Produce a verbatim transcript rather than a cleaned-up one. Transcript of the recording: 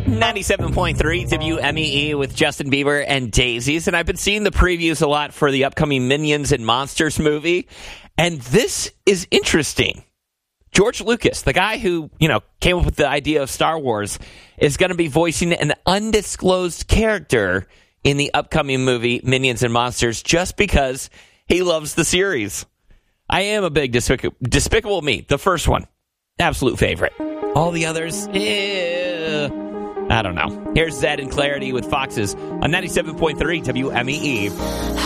ninety-seven point three W M E E with Justin Bieber and Daisies. And I've been seeing the previews a lot for the upcoming Minions and Monsters movie. And this is interesting. George Lucas, the guy who, you know, came up with the idea of Star Wars, is going to be voicing an undisclosed character in the upcoming movie Minions and Monsters just because he loves the series. I am a big Despic- Despicable Me, the first one. Absolute favorite. All the others, eh, I don't know. Here's Zed and Clarity with Foxes on ninety-seven point three W M E E.